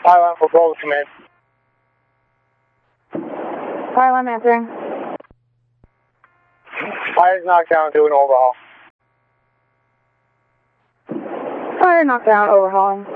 Pylon for Bravo Command. Pylon answering. Fire's knocked down, doing overhaul. Fire knockdown, overhauling.